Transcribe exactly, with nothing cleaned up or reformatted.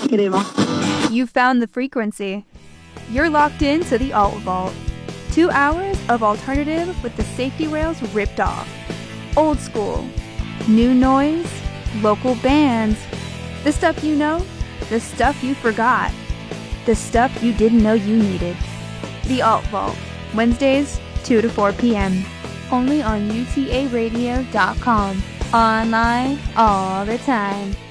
crema. You found the frequency. You're locked into the Alt Vault. Two hours of alternative with the safety rails ripped off. Old school. New noise. Local bands. The stuff you know. The stuff you forgot. The stuff you didn't know you needed. The Alt Vault. Wednesdays, two to four p.m. Only on U T A radio dot com. Online all the time.